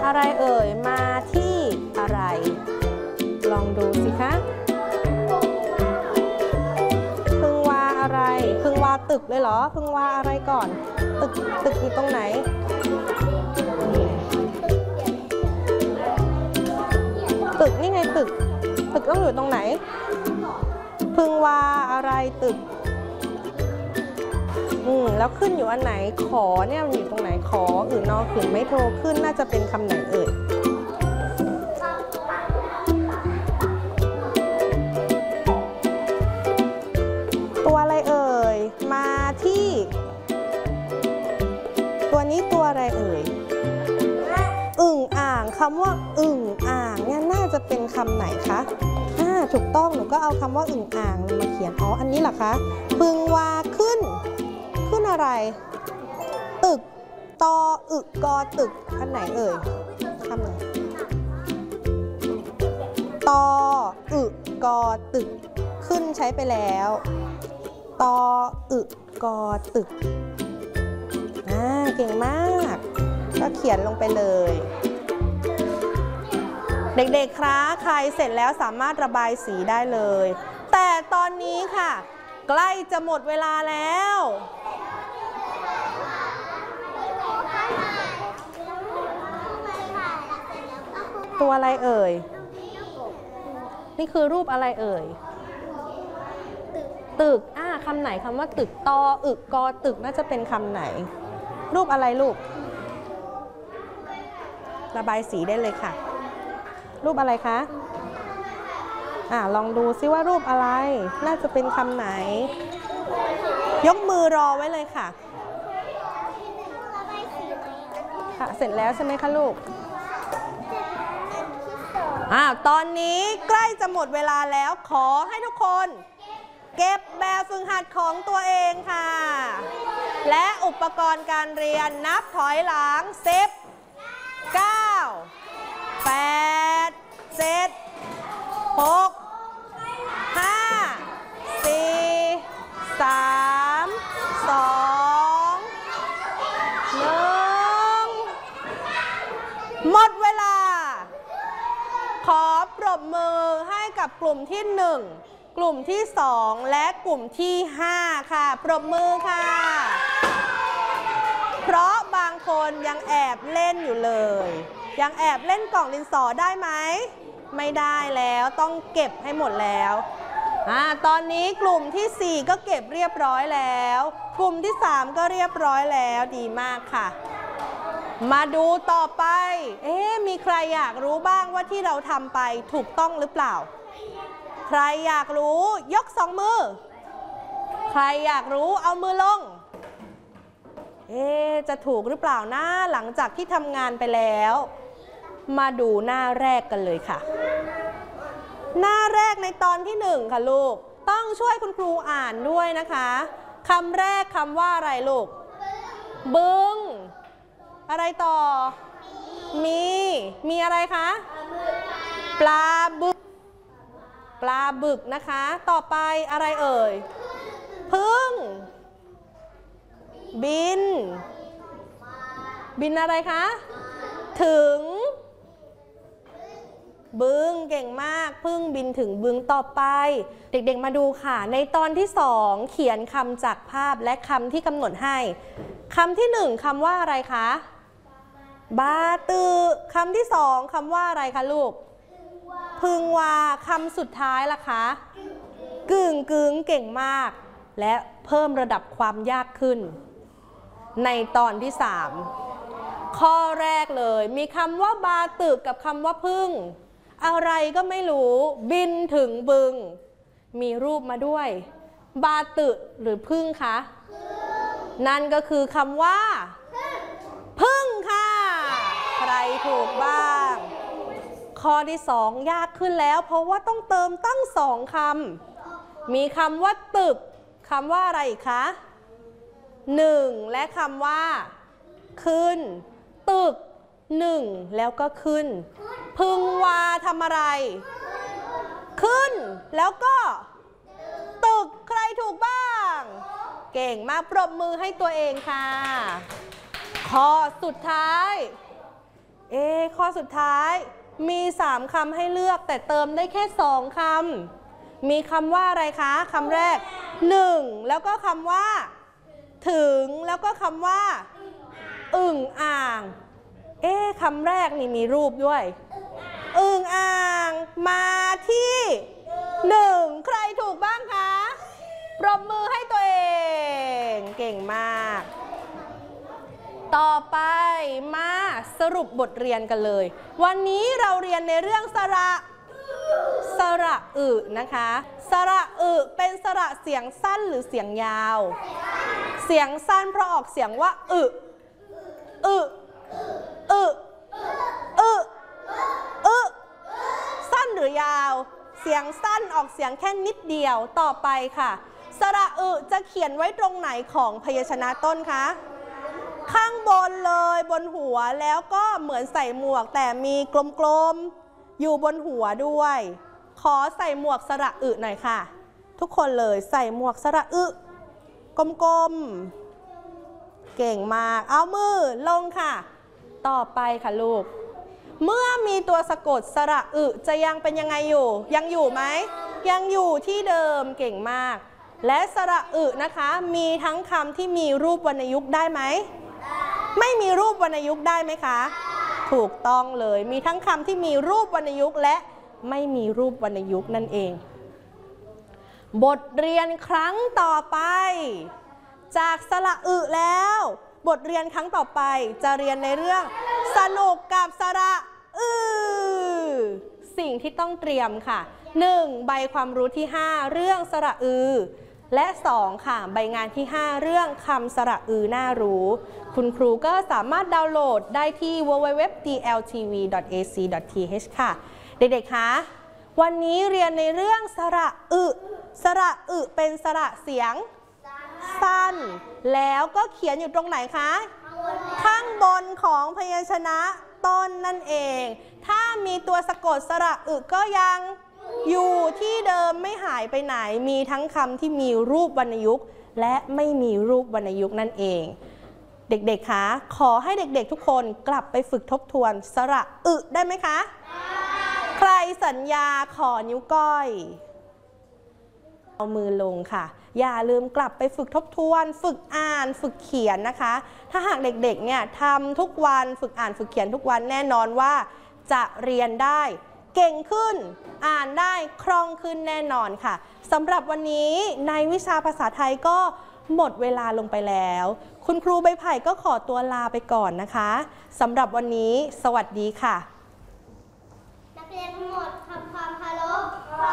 อะไรเอ่ยมาที่อะไรลองดูสิคะพึงวาอะไรพึงวาตึกเลยเหรอพึงวาอะไรก่อนตึกอยู่ตรงไหนตึกนี่ไงตึกต้องอยู่ตรงไหนพึงวาอะไรตึกแล้วขึ้นอยู่อันไหนขอเนี่ยมันอยู่ตรงไหนขออื่นนอขึ้นไม่โทรขึ้นน่าจะเป็นคำไหนเอ่ยตัวอะไรเอ่ยมาที่ตัวนี้ตัวอะไรเอ่ยอึ่งอ่างคำว่าอึ่งอ่างเนี่ยน่าจะเป็นคำไหนคะถูกต้องหนูก็เอาคำว่าอึ่งอ่างมาเขียนอันนี้เหรอคะพึงวาขึ้นอะไรตึกตออึกอตึกอันไหนเอ่ยคำไหนตออึกอตึกขึ้นใช้ไปแล้วตออึกอตึกเก่งมากก็เขียนลงไปเลยเด็กๆคะใครเสร็จแล้วสามารถระบายสีได้เลยแต่ตอนนี้ค่ะใกล้จะหมดเวลาแล้วตัวอะไรเอ่ยนี่คือรูปอะไรเอ่ยตึกคำไหนคำว่าตึกตออึกอตึกน่าจะเป็นคำไหนรูปอะไรลูกระบายสีได้เลยค่ะรูปอะไรคะลองดูซิว่ารูปอะไรน่าจะเป็นคำไหนยกมือรอไว้เลยค่ะเสร็จแล้วใช่ไหมคะลูกตอนนี้ใกล้จะหมดเวลาแล้วขอให้ทุกคนเก็บแบบฝึกหัดของตัวเองค่ะและอุปกรณ์การเรียนนับถอยหลัง10 9 8 7 6 5 4 3 2 1หมดเวลาขอปรบมือให้กับกลุ่มที่1กลุ่มที่2และกลุ่มที่5ค่ะปรบมือค่ะเพราะบางคนยังแอบเล่นอยู่เลยยังแอบเล่นกล่องดินสอได้ไหมไม่ได้แล้วต้องเก็บให้หมดแล้วตอนนี้กลุ่มที่4ก็เก็บเรียบร้อยแล้วกลุ่มที่3ก็เรียบร้อยแล้วดีมากค่ะมาดูต่อไปมีใครอยากรู้บ้างว่าที่เราทำไปถูกต้องหรือเปล่าใครอยากรู้ยก2 มือใครอยากรู้เอามือลงจะถูกหรือเปล่านะหลังจากที่ทำงานไปแล้วมาดูหน้าแรกกันเลยค่ะหน้าแรกในตอนที่1ค่ะลูกต้องช่วยคุณครูอ่านด้วยนะคะคำแรกคำว่าอะไรลูกบึงอะไรต่อมีอะไรคะปลาบึกนะคะต่อไปอะไรเอ่ยพึ่งบินอะไรคะถึงบึงเก่งมากพึ่งบินถึงบึงต่อไปเด็กๆมาดูค่ะในตอนที่2เขียนคำจากภาพและคำที่กำหนดให้คำที่1คำว่าอะไรคะบาตือคำที่2คำว่าอะไรคะลูกพึงวาคำสุดท้ายล่ะคะกึ่งเก่งมากและเพิ่มระดับความยากขึ้นในตอนที่3ข้อแรกเลยมีคำว่าบาตึกกับคำว่าพึ่งอะไรก็ไม่รู้บินถึงบึงมีรูปมาด้วยบาตึกหรือพึ่งคะนั่นก็คือคำว่าพึ่งค่ะใครถูกบ้างข้อที่2ยากขึ้นแล้วเพราะว่าต้องเติมตั้ง2คำมีคำว่าตึกคำว่าอะไรอีกคะ1และคำว่าขึ้นตึก1แล้วก็ขึ้นพึงวาทำอะไรขึ้นแล้วก็ตึกใครถูกบ้างเก่งมากปรบมือให้ตัวเองค่ะข้อสุดท้ายข้อสุดท้ายมี3คำให้เลือกแต่เติมได้แค่2คำมีคำว่าอะไรคะคำแรก1แล้วก็คำว่าถึงแล้วก็คำว่าอึ่งอ่างคำแรกนี่มีรูปด้วยอึ่งอ่างมาที่1ใครถูกบ้างคะปรบมือให้ตัวเองเก่งมากต่อไปมาสรุปบทเรียนกันเลยวันนี้เราเรียนในเรื่องสระอึนะคะสระอึเป็นสระเสียงสั้นหรือเสียงยาวเสียงสั้นเพราะออกเสียงว่าสั้นหรือยาวเสียงสั้นออกเสียงแค่นิดเดียวต่อไปค่ะสระอึจะเขียนไว้ตรงไหนของพยัญชนะต้นคะข้างบนเลยบนหัวแล้วก็เหมือนใส่หมวกแต่มีกลมๆอยู่บนหัวด้วยขอใส่หมวกสระอึหน่อยค่ะทุกคนเลยใส่หมวกสระอึกลมๆเก่งมากเอามือลงค่ะต่อไปค่ะลูกเมื่อมีตัวสะกดสระอึจะยังเป็นยังไงอยู่ยังอยู่ไหมยังอยู่ที่เดิมเก่งมากและสระอึนะคะมีทั้งคำที่มีรูปวรรณยุกต์ได้ไหมไม่มีรูปวรรณยุกต์ได้ไหมคะถูกต้องเลยมีทั้งคำที่มีรูปวรรณยุกต์และไม่มีรูปวรรณยุกต์นั่นเองบทเรียนครั้งต่อไปจากสระอึแล้วบทเรียนครั้งต่อไปจะเรียนในเรื่องสนุกกับสระอึสิ่งที่ต้องเตรียมค่ะ1ใบความรู้ที่5เรื่องสระอึและ2ค่ะใบงานที่5เรื่องคำสระอึน่ารู้คุณครูก็สามารถดาวน์โหลดได้ที่ www.dltv.ac.th ค่ะเด็กๆคะวันนี้เรียนในเรื่องสระอึสระอึเป็นสระเสียงสั้นแล้วก็เขียนอยู่ตรงไหนคะข้างบนของพยัญชนะต้นนั่นเองถ้ามีตัวสะกดสระอึก็ยังอยู่ที่เดิมไม่หายไปไหนมีทั้งคำที่มีรูปวรรณยุกต์และไม่มีรูปวรรณยุกต์นั่นเองเด็กๆคะขอให้เด็กๆทุกคนกลับไปฝึกทบทวนสระอึได้ไหมคะใครสัญญาขอนิ้วก้อยเอามือลงค่ะอย่าลืมกลับไปฝึกทบทวนฝึกอ่านฝึกเขียนนะคะถ้าหากเด็กๆเนี่ยทำทุกวันฝึกอ่านฝึกเขียนทุกวันแน่นอนว่าจะเรียนได้เก่งขึ้นอ่านได้คล่องขึ้นแน่นอนค่ะสำหรับวันนี้ในวิชาภาษาไทยก็หมดเวลาลงไปแล้วคุณครูใบไผ่ก็ขอตัวลาไปก่อนนะคะสำหรับวันนี้สวัสดีค่ะ